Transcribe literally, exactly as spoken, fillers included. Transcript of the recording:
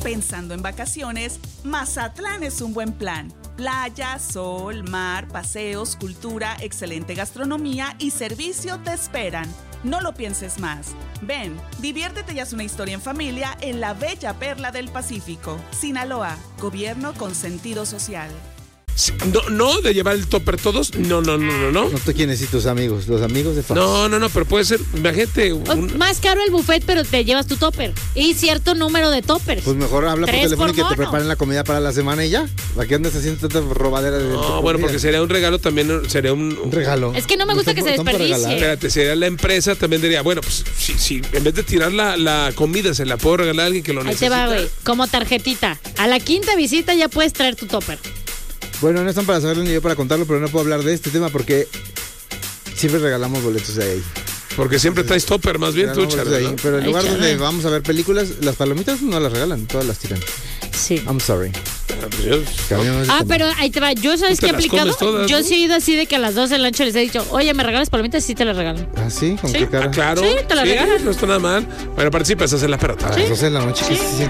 Pensando en vacaciones, Mazatlán es un buen plan. Playa, sol, mar, paseos, cultura, excelente gastronomía y servicio te esperan. No lo pienses más. Ven, diviértete y haz una historia en familia en la bella perla del Pacífico. Sinaloa, gobierno con sentido social. No, no, de llevar el topper todos. No, no, no, no, no. No te quieren decir tus amigos, los amigos de Fox. No, no, no, pero puede ser, imagínate. Un... Más caro el buffet, pero te llevas tu topper. Y cierto número de toppers. Pues mejor habla por Tres teléfono por y que te mono. preparen la comida para la semana y ya. ¿Para qué andas haciendo tanta robadera de No, bueno, porque sería un regalo también, sería un... un regalo? Es que no me gusta que se Están por desperdicie. regalar. Espérate, sería la empresa, también diría, bueno, pues si, si en vez de tirar la, la comida se la puedo regalar a alguien que lo Ahí te necesita. va, güey. Como tarjetita. A la quinta visita ya puedes traer tu topper. Bueno, no están para saberlo ni yo para contarlo, pero no puedo hablar de este tema porque siempre regalamos boletos de ahí. Porque siempre traes topper, más bien tú, Regalamos boletos de Charlie, ahí. ¿no? Pero en Ay, lugar Charlie. donde vamos a ver películas, las palomitas no las regalan, todas las tiran. Sí. I'm sorry. Yo- Cambiamos de Ah, tema. pero ahí te va. Yo, ¿sabes Tú te qué he las aplicado? comes todas, Yo ¿no? sí he ido así de que a las dos del lunch les he dicho, oye, ¿me regalas palomitas? Sí, te las regalo. ¿Ah, sí? ¿Con Sí. qué cara? Ah, claro. Sí, te la regalan. No está nada mal. Bueno, participas, haces la pelota. A las doce de la noche. ¿qué se siente?